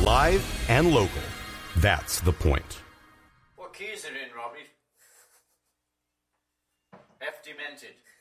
Live and local. That's the point. What key is it in, Robbie? F demented.